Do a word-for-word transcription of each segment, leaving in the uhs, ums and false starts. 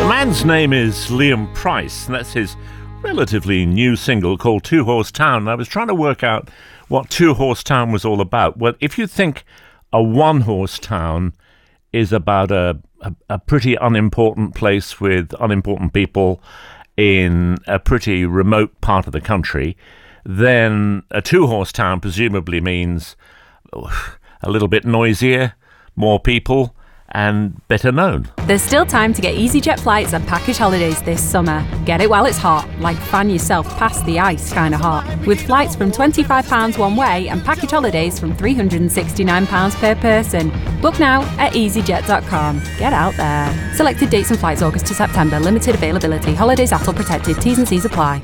man's name is Liam Price, and that's his relatively new single called Two Horse Town. And I was trying to work out what Two Horse Town was all about. Well, if you think a one horse town is about a, a, a pretty unimportant place with unimportant people in a pretty remote part of the country, then a two horse town presumably means oh, a little bit noisier, more people, and better known. There's still time to get EasyJet flights and package holidays this summer. Get it while it's hot, like fan yourself past the ice kind of hot, with flights from twenty-five pounds one way and package holidays from three hundred sixty-nine pounds per person. Book now at easyjet dot com. Get out there. Selected dates and flights August to September. Limited availability. Holidays A T L protected. T's and C's apply.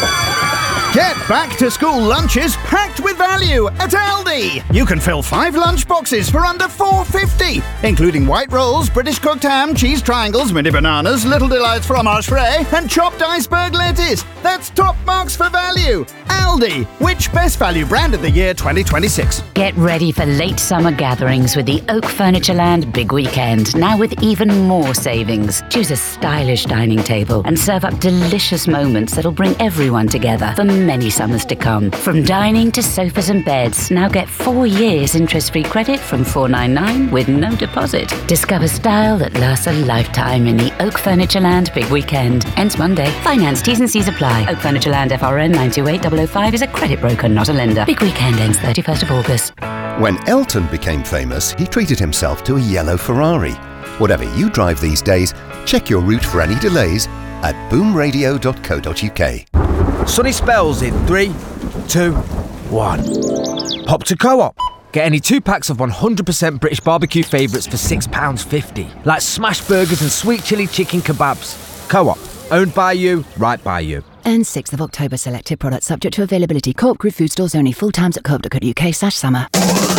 Get back to school lunches packed with value at Aldi. You can fill five lunch boxes for under four pounds fifty, including white rolls, British cooked ham, cheese triangles, mini bananas, Little Delights fromage frais, and chopped iceberg lettuce. That's top marks for value. Aldi, which best value brand of the year twenty twenty-six? Get ready for late summer gatherings with the Oak Furnitureland Big Weekend, now with even more savings. Choose a stylish dining table and serve up delicious moments that'll bring everyone together for many summers to come. From dining to sofas and beds, now get four years interest-free credit from four ninety-nine with no deposit. Discover style that lasts a lifetime in the Oak Furnitureland Big Weekend. Ends Monday. Finance T's and C's apply. Oak Furnitureland F R N nine two eight zero zero five is a credit broker, not a lender. Big Weekend ends thirty-first of August. When Elton became famous, he treated himself to a yellow Ferrari. Whatever you drive these days, check your route for any delays at boom radio dot co dot uk. Sunny spells in three, two, one. Hop to Co-op. Get any two packs of one hundred percent British barbecue favourites for six pounds fifty. Like smash burgers and sweet chilli chicken kebabs. Co-op. Owned by you, right by you. Earn sixth of October. Selected products subject to availability. Co-op Group food stores only. Full times at co op dot co dot uk slash summer.